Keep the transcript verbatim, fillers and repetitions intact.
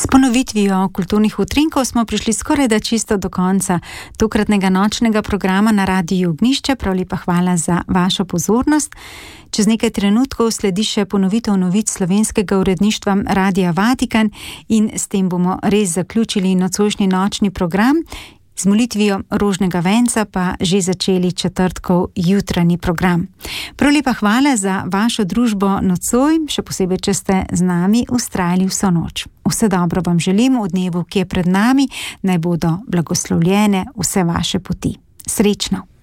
S ponovitvijo kulturnih utrinkov smo prišli skoraj da čisto do konca tokratnega nočnega programa na Radiu Ognjišče. Prav lepa hvala za vašo pozornost. Čez nekaj trenutkov sledi še ponovitev novic slovenskega uredništva Radia Vatikan in s tem bomo res zaključili nocojšnji nočni program. Z molitvijo rožnega venca pa že začeli četrtkov jutranji program. Prav lepa hvala za vašo družbo nocoj, še posebej, če ste z nami vztrajali vso noč. Vse dobro vam želim v dnevu, ki je pred nami, naj bodo blagoslovljene vse vaše poti. Srečno!